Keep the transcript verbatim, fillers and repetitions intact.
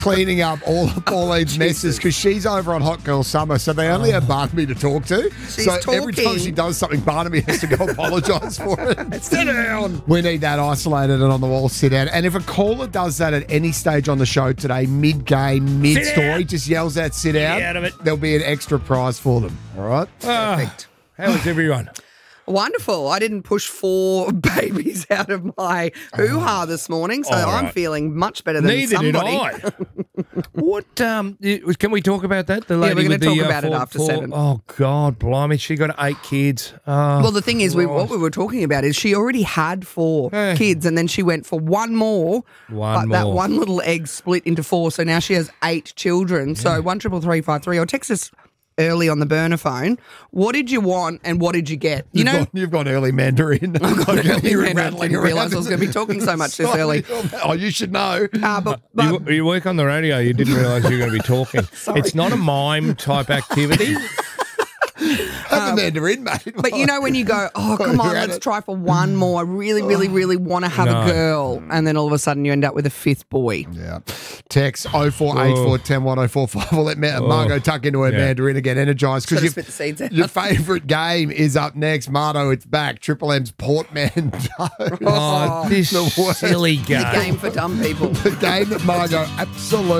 cleaning up all of Pauline's Oh, messes because she's over on Hot Girl Summer, so they only have Barnaby to talk to. She's so every time talking. she does something, Barnaby has to go apologise for it. Sit down. We need that isolated and on the wall, sit down. And if a caller does that at any stage on the show today, mid-game, mid-story, just yells out, sit down, Get out of it. there'll be an extra prize for them. All right? Ah, Perfect. How is everyone? Wonderful. I didn't push four babies out of my hoo-ha this morning, so All I'm right. feeling much better than Neither somebody. did I. What? Um, can we talk about that? The Yeah, lady we're gonna with the, talk uh, about it four- after four- seven. Oh God, blimey! She got eight kids. Oh, Well, the thing is, we, what Christ. we were talking about is she already had four Hey. kids, and then she went for one more. One but that more. one little egg split into four, so now she has eight children. So one triple three five three, or text us early on the burner phone. What did you want, and what did you get? You You've know. got, you've got early Mandarin. I've got I didn't realise I was going to be talking so much this early. Oh, you should know. Uh, but, but You, you work on the radio. You didn't realise you were going to be talking. It's not a mime type activity. Have a Mandarin, mate. But you know when you go, oh, come on, You're at let's it. try for one more. I really, really, really want to have No. a girl. And then all of a sudden you end up with a fifth boy. Yeah. Text oh four eight four, one oh one oh four five. We'll let Ma- Margot tuck into her Yeah. Mandarin and get energised. Should have Because spit the seeds out. your favourite game is up next. Marto, it's back. Triple M's Portmanteau. Oh, this The worst. silly The game for dumb people. The game that Margot absolutely